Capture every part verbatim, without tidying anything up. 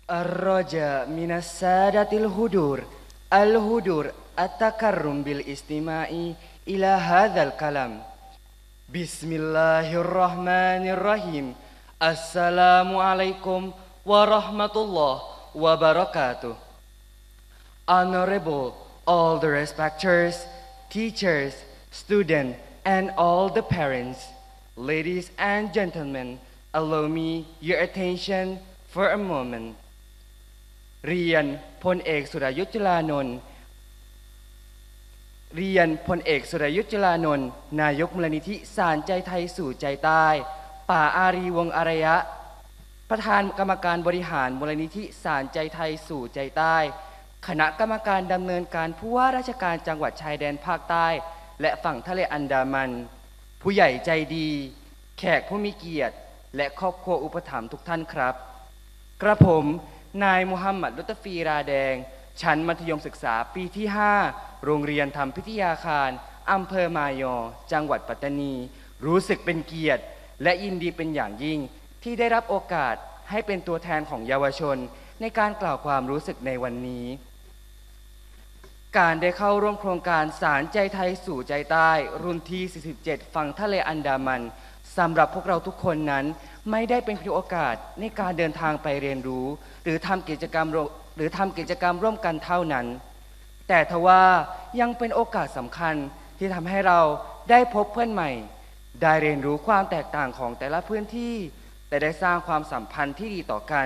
الرجاء من السادة الهدور الهدور التكرم بالاستماع إلى هذا الكلام بسم الله الرحمن الرحيم السلام عليكم ورحمة الله وبركاته Honorable all the respecters, teachers, students and all the parents Ladies and gentlemen allow me your attention for a moment เรียนพลเอกสุรยุทธ จุฬานนท์เรียนพลเอกสุรยุทธ จุฬานนท์นายกมูลนิธิสานใจไทยสู่ใจใต้ป่าอารีวงศ์อารยะประธานกรรมการบริหารมูลนิธิสานใจไทยสู่ใจใต้คณะกรรมการดำเนินการผู้ว่าราชการจังหวัดชายแดนภาคใต้และฝั่งทะเลอันดามันผู้ใหญ่ใจดีแขกผู้มีเกียรติและครอบครัวอุปถัมภ์ทุกท่านครับกระผมนายมุฮัมมัดลุตฟีราแดงชั้นมัธยมศึกษาปีที่ห้าโรงเรียนธรรมพิทยาคารอำเภอมายอจังหวัดปัตตานีรู้สึกเป็นเกียรติและยินดีเป็นอย่างยิ่งที่ได้รับโอกาสให้เป็นตัวแทนของเยาวชนในการกล่าวความรู้สึกในวันนี้การได้เข้าร่วมโครงการสารใจไทยสู่ใจใต้รุ่นที่สี่สิบเจ็ดฝั่งทะเลอันดามันสำหรับพวกเราทุกคนนั้นไม่ได้เป็นเพียงโอกาสในการเดินทางไปเรียนรู้หรือทำกิจกรรมหรือทำกิจกรรมร่วมกันเท่านั้นแต่ทว่ายังเป็นโอกาสสำคัญที่ทำให้เราได้พบเพื่อนใหม่ได้เรียนรู้ความแตกต่างของแต่ละพื้นที่แต่ได้สร้างความสัมพันธ์ที่ดีต่อกัน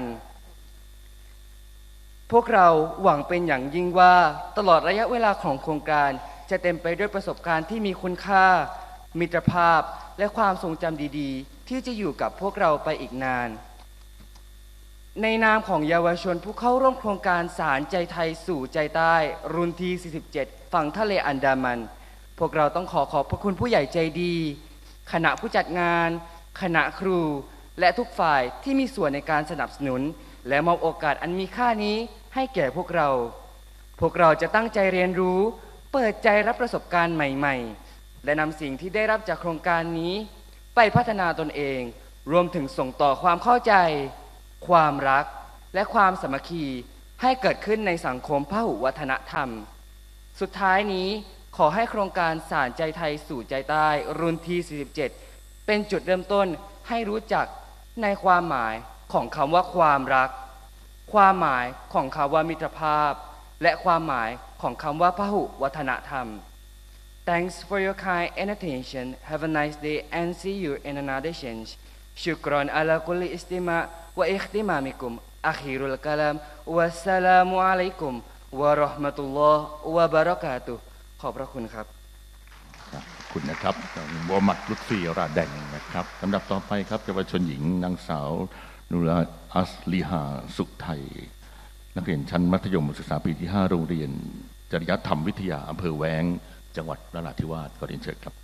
พวกเราหวังเป็นอย่างยิ่งว่าตลอดระยะเวลาของโครงการจะเต็มไปด้วยประสบการณ์ที่มีคุณค่ามิตรภาพและความทรงจำดีๆที่จะอยู่กับพวกเราไปอีกนานในนามของเยาวชนผู้เข้าร่วมโครงการสารใจไทยสู่ใจใต้รุ่นที่สี่สิบเจ็ดฝั่งทะเลอันดามันพวกเราต้องขอขอบพระคุณผู้ใหญ่ใจดีคณะผู้จัดงานคณะครูและทุกฝ่ายที่มีส่วนในการสนับสนุนและมอบโอกาสอันมีค่านี้ให้แก่พวกเราพวกเราจะตั้งใจเรียนรู้เปิดใจรับประสบการณ์ใหม่ๆและนำสิ่งที่ได้รับจากโครงการนี้ไปพัฒนาตนเองรวมถึงส่งต่อความเข้าใจความรักและความสามัคคีให้เกิดขึ้นในสังคมพหุวัฒนธรรมสุดท้ายนี้ขอให้โครงการสานใจไทยสู่ใจใต้รุ่นที่สี่สิบเจ็ดเป็นจุดเริ่มต้นให้รู้จักในความหมายของคำว่าความรักความหมายของคำว่ามิตรภาพและความหมายของคำว่าพหุวัฒนธรรม Thanks for your kind attention. Have a nice day and see you in another chance. Shukran ala kulli istima' wa ikhtimamikum. Akhirul kalam. Wassalamu alaikum warahmatullahi wabarakatuh. ขอบพระคุณครับขอบคุณนะครับมุฮัมมัด ลุตฟีราแดงนะครับลำดับต่อไปครับเยาวชนหญิงนางสาวนุราอัสลีฮาสุขไทยนักเรียนชั้นมัธยมศึกษาปีที่ห้าโรงเรียนจริยธรรมวิทยาอำเภอแว้งจังหวัดนราธิวาสขอเรียนเชิญครับ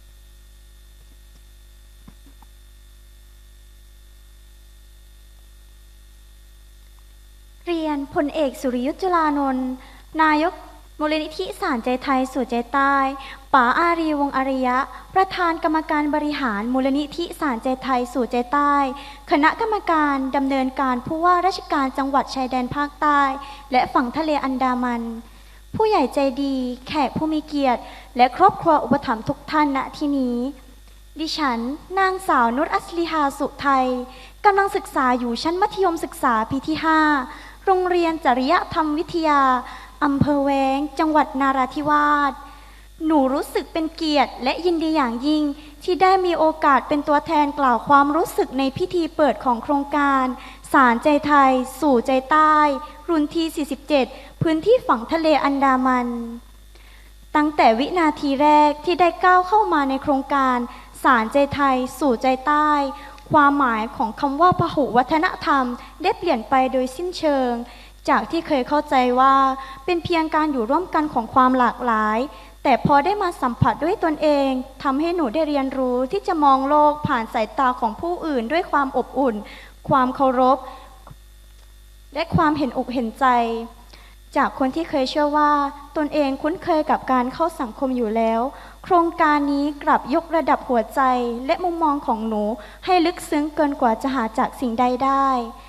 เรียนพลเอกสุริยุทธ จุฬานนท์นายกมูลนิธิสานใจไทยสู่ใจใต้ป๋าอารีวงศ์อารยะประธานกรรมการบริหารมูลนิธิสานใจไทยสู่ใจใต้คณะกรรมการดำเนินการผู้ว่าราชการจังหวัดชายแดนภาคใต้และฝั่งทะเลอันดามันผู้ใหญ่ใจดีแขกผู้มีเกียรติและครอบครัวอุปถัมภ์ทุกท่านณที่นี้ดิฉันนางสาวนุชอัสลีฮาสุไทยกำลังศึกษาอยู่ชั้นมัธยมศึกษาปีที่ห้าโรงเรียนจริยธรรมวิทยาอำเภอแว้งจังหวัดนราธิวาสหนูรู้สึกเป็นเกียรติและยินดีอย่างยิ่งที่ได้มีโอกาสเป็นตัวแทนกล่าวความรู้สึกในพิธีเปิดของโครงการสารใจไทยสู่ใจใต้รุ่นที่สี่สิบเจ็ดพื้นที่ฝั่งทะเลอันดามันตั้งแต่วินาทีแรกที่ได้ก้าวเข้ามาในโครงการสารใจไทยสู่ใจใต้ความหมายของคำว่าพหุวัฒนธรรมได้เปลี่ยนไปโดยสิ้นเชิงจากที่เคยเข้าใจว่าเป็นเพียงการอยู่ร่วมกันของความหลากหลายแต่พอได้มาสัมผัสด้วยตนเองทำให้หนูได้เรียนรู้ที่จะมองโลกผ่านสายตาของผู้อื่นด้วยความอบอุ่นความเคารพและความเห็นอกเห็นใจจากคนที่เคยเชื่อว่าตนเองคุ้นเคยกับการเข้าสังคมอยู่แล้วโครงการนี้กลับยกระดับหัวใจและมุมมองของหนูให้ลึกซึ้งเกินกว่าจะหาจากสิ่งใดได้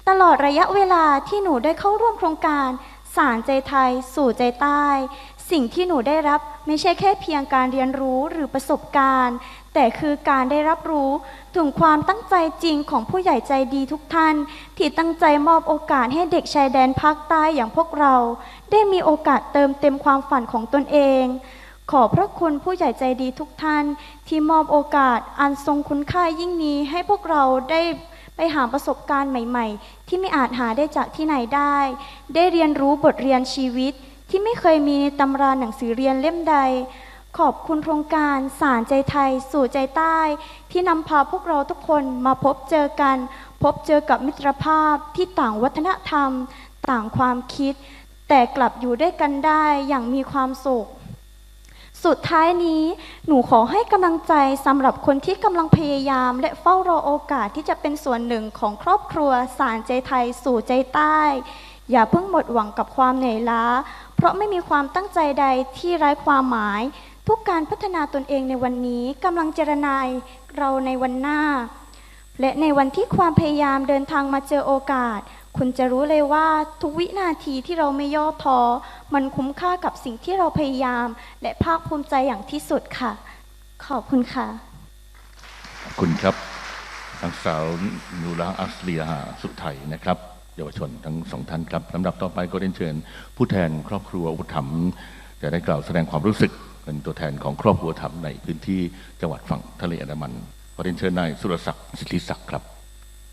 ตลอดระยะเวลาที่หนูได้เข้าร่วมโครงการสานใจไทยสู่ใจใต้สิ่งที่หนูได้รับไม่ใช่แค่เพียงการเรียนรู้หรือประสบการณ์แต่คือการได้รับรู้ถึงความตั้งใจจริงของผู้ใหญ่ใจดีทุกท่านที่ตั้งใจมอบโอกาสให้เด็กชายแดนภาคใต้อย่างพวกเราได้มีโอกาสเติมเต็มความฝันของตนเองขอบพระคุณผู้ใหญ่ใจดีทุกท่านที่มอบโอกาสอันทรงคุณค่ายิ่งนี้ให้พวกเราได้ไปหาประสบการณ์ใหม่ๆที่ไม่อาจหาได้จากที่ไหนได้ได้เรียนรู้บทเรียนชีวิตที่ไม่เคยมีในตำราหนังสือเรียนเล่มใดขอบคุณโครงการสานใจไทยสู่ใจใต้ที่นำพาพวกเราทุกคนมาพบเจอกันพบเจอกับมิตรภาพที่ต่างวัฒนธรรมต่างความคิดแต่กลับอยู่ด้วยกันได้อย่างมีความสุขสุดท้ายนี้หนูขอให้กำลังใจสำหรับคนที่กำลังพยายามและเฝ้ารอโอกาสที่จะเป็นส่วนหนึ่งของครอบครัวสานใจไทยสู่ใจใต้อย่าเพิ่งหมดหวังกับความเหนื่อยล้าเพราะไม่มีความตั้งใจใดที่ไร้ความหมายทุกการพัฒนาตนเองในวันนี้กำลังเจรนายเราในวันหน้าและในวันที่ความพยายามเดินทางมาเจอโอกาสคุณจะรู้เลยว่าทุกวินาทีที่เราไม่ย่อท้อมันคุ้มค่ากับสิ่งที่เราพยายามและภาคภูมิใจอย่างที่สุดค่ะขอบคุณค่ะขอบคุณครับนางสาวนูราอัสลียาสุขไทยนะครับเยาวชนทั้งสองท่านครับลำดับต่อไปก็เรียนเชิญผู้แทนครอบครัวอุปถัมภ์จะได้กล่าวแสดงความรู้สึกเป็นตัวแทนของครอบครัวอุปถัมภ์ในพื้นที่จังหวัดฝั่งทะเลอันดามันขอเรียนเชิญนายสุรศักดิ์สิทธิศักดิ์ครับ